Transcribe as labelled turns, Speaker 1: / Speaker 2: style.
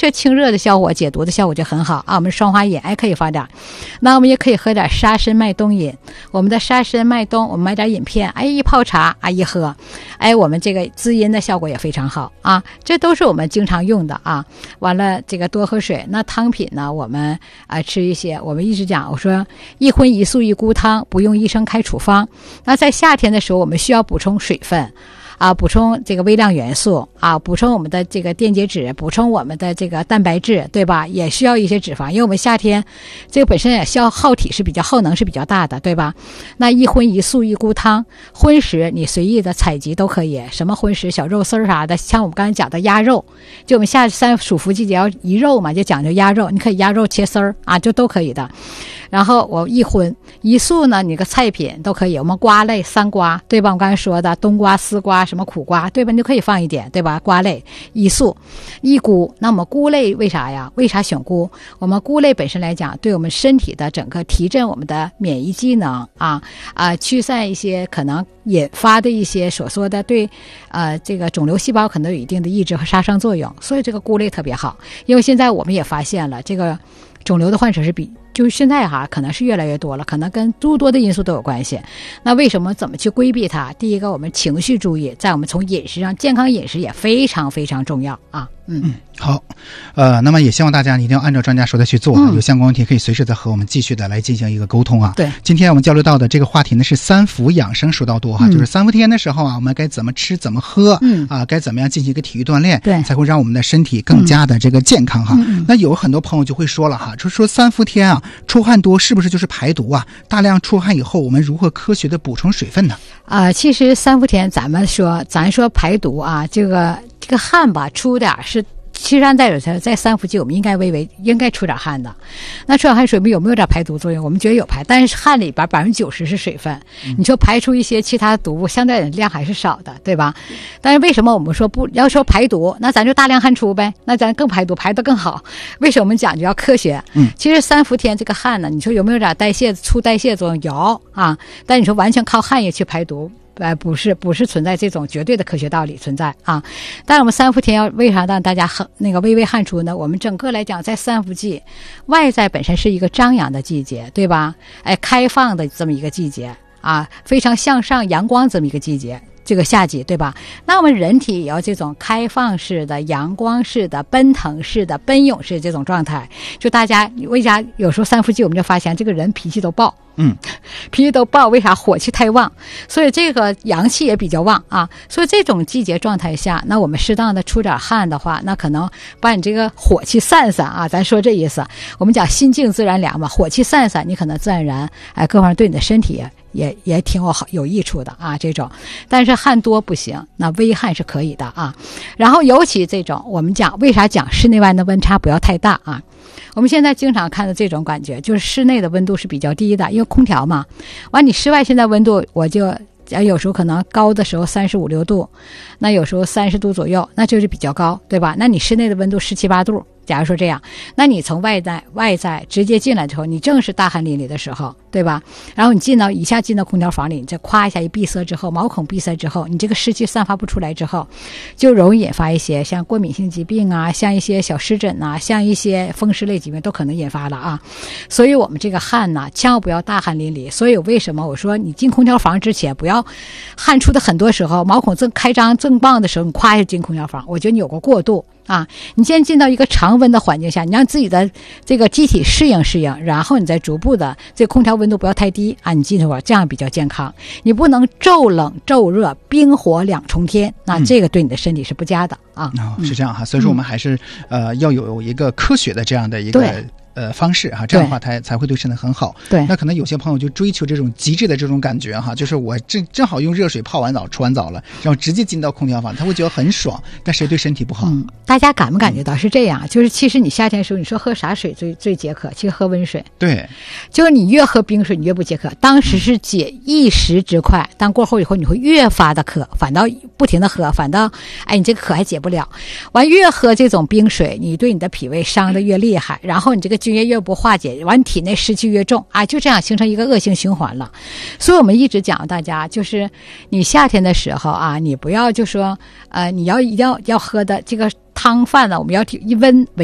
Speaker 1: 是清热的效果，解毒的效果就很好啊。我们双花饮可以放点，那我们也可以喝点沙参麦冬饮。我们的沙参麦冬，我们买点饮片，一泡茶一喝，我们这个滋阴的效果也非常好啊。这都是我们经常用的啊。完了这个多喝水。那汤品呢，我们吃一些，我们一直讲，我说一荤一素一菇汤，不用医生开处方。那在夏天的时候，我们需要补充水分补充这个微量元素补充我们的这个电解质，补充我们的这个蛋白质，对吧？也需要一些脂肪，因为我们夏天这个本身也耗体是比较耗能是比较大的，对吧？那一荤一素一菇汤，荤食你随意的采集都可以，什么荤食小肉丝啥的，像我们刚才讲的鸭肉，就我们夏三暑伏季节要宜肉嘛，就讲究鸭肉，你可以鸭肉切丝儿就都可以的。然后我一荤一素呢，你个菜品都可以，我们瓜类三瓜，对吧？我刚才说的冬瓜、丝瓜、什么苦瓜，对吧？你就可以放一点，对吧？瓜类一素一菇，那么菇类为啥呀？为啥选菇？我们菇类本身来讲，对我们身体的整个提振我们的免疫机能驱散一些可能引发的一些所说的对这个肿瘤细胞可能有一定的抑制和杀伤作用，所以这个菇类特别好。因为现在我们也发现了，这个肿瘤的患者是就是现在可能是越来越多了，可能跟诸多的因素都有关系。那为什么怎么去规避它？第一个，我们情绪注意，在我们从饮食上，健康饮食也非常非常重要啊。
Speaker 2: 好，那么也希望大家一定要按照专家说的去做有相关问题可以随时再和我们继续的来进行一个沟通啊。
Speaker 1: 对，
Speaker 2: 今天我们交流到的这个话题呢是三伏养生说到多就是三伏天的时候我们该怎么吃怎么喝该怎么样进行一个体育锻炼，
Speaker 1: 对，
Speaker 2: 才会让我们的身体更加的这个健康那有很多朋友就会说了就说三伏天出汗多是不是就是排毒大量出汗以后我们如何科学的补充水分呢？
Speaker 1: 其实三伏天咱说排毒这个汗吧出点是，其实按在三伏季我们应该出点汗的。那出点汗水有没有点排毒作用？我们觉得有排，但是汗里边90%是水分，你说排出一些其他毒物相对量还是少的，对吧？但是为什么我们说不要说排毒，那咱就大量汗出呗，那咱更排毒排得更好。为什么我们讲究要科学？其实三伏天这个汗呢，你说有没有点促代谢作用？有但你说完全靠汗液去排毒不是存在这种绝对的科学道理存在但是我们三伏天为啥让大家微微汗出呢？我们整个来讲，在三伏季，外在本身是一个张扬的季节，对吧？开放的这么一个季节非常向上阳光这么一个季节，这个夏季，对吧？那我们人体也要这种开放式的、阳光式的、奔腾式的、奔涌式的这种状态。就大家为啥有时候三伏季我们就发现这个人脾气都暴，脾气都暴，为啥？火气太旺，所以这个阳气也比较旺所以这种季节状态下，那我们适当的出点汗的话，那可能把你这个火气散散咱说这意思。我们讲心静自然凉嘛，火气散散，你可能自然而然各方面对你的身体也挺有益处的这种。但是汗多不行，那微汗是可以的然后尤其这种我们讲为啥讲室内外的温差不要太大我们现在经常看到这种感觉，就是室内的温度是比较低的，因为空调嘛。完你室外现在温度我就有时候可能高的时候35、6度，那有时候30度左右，那就是比较高，对吧？那你室内的温度17、8度，假如说这样，那你从外在直接进来之后，你正是大汗淋漓的时候，对吧？然后你一下进到空调房里，你这夸一下一闭塞之后，毛孔闭塞之后，你这个湿气散发不出来之后，就容易引发一些像过敏性疾病像一些小湿疹像一些风湿类疾病都可能引发了所以我们这个汗千万不要大汗淋漓。所以为什么我说你进空调房之前不要汗出的很多时候，毛孔正开张正棒的时候，你夸一下进空调房，我觉得你有个过渡你先进到一个常温的环境下，你让自己的这个机体适应，然后你再逐步的这空调温度不要太低你进去玩，这样比较健康。你不能骤冷骤热，冰火两重天，那这个对你的身体是不佳的
Speaker 2: 是这样所以说我们还是要有一个科学的这样的一个方式这样的话才会对身体很好。
Speaker 1: 对，
Speaker 2: 那可能有些朋友就追求这种极致的这种感觉就是我正好用热水泡完澡、出完澡了，然后直接进到空调房，他会觉得很爽，但是对身体不好。
Speaker 1: 大家感不感觉到是这样？就是其实你夏天的时候，你说喝啥水最解渴？其实喝温水。
Speaker 2: 对，
Speaker 1: 就是你越喝冰水，你越不解渴。当时是解一时之快，但过后以后你会越发的渴，反倒不停的喝，反倒你这个渴还解不了。完越喝这种冰水，你对你的脾胃伤的越厉害，然后你这个津液越不化解，完体内湿气越重就这样形成一个恶性循环了。所以我们一直讲大家，就是你夏天的时候你不要就说你一定要喝的这个汤饭呢，我们要以温为